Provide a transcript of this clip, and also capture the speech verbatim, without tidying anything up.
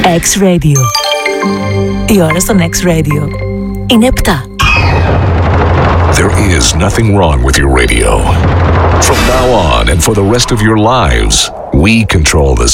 X-Radio. Η ώρα στον X-Radio είναι επτά. There is nothing wrong with your radio. From now on and for the rest of your lives, we control the